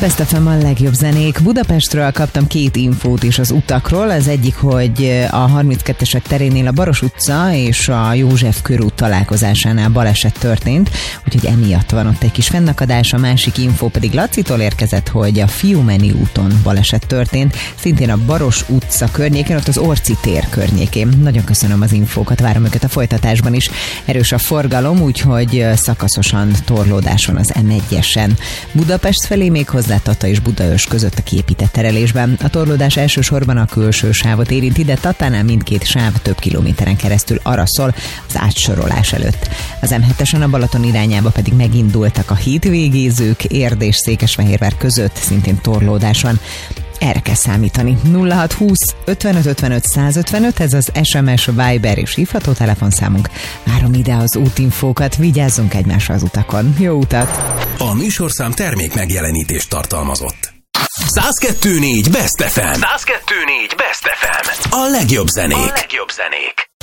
Best FM a legjobb zenék. Budapestről kaptam 2 infót is az utakról. Az egyik, hogy a 32-esek terénél a Baros utca és a József körút találkozásánál baleset történt, úgyhogy emiatt van ott egy kis fennakadás. A másik infó pedig Lacitól érkezett, hogy a Fiumeni úton baleset történt, szintén a Baros utca környékén, ott az Orci tér környékén. Nagyon köszönöm az infókat, várom őket a folytatásban is. Erős a forgalom, úgyhogy szakaszosan torlódás van az M1-esen. Budapest felé még hozzá Tata és Budaörs között a kiépített terelésben. A torlódás elsősorban a külső sávot érinti, de Tatánál mindkét sáv több kilométeren keresztül araszol az átsorolás előtt. Az M7-esen a Balaton irányába pedig megindultak a hétvégézők, Érd és Székesfehérvár között szintén torlódás van. Erre kell számítani. 0620 55 55 155, ez az SMS, Viber és hívható telefonszámunk. Várom ide az útinfókat, vigyázzunk egymásra az utakon. Jó utat! A műsorszám termék megjelenítést tartalmazott. 102.4 Best FM. 102.4 Best FM. A legjobb zenék.